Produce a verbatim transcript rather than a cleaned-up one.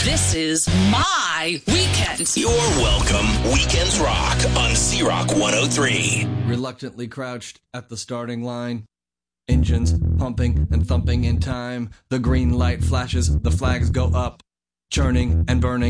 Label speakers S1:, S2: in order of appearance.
S1: This is my weekend.
S2: You're welcome. Weekends Rock on C-Rock one oh three.
S3: Reluctantly crouched at the starting line. Engines pumping and thumping in time. The green light flashes, the flags go up. Churning and burning.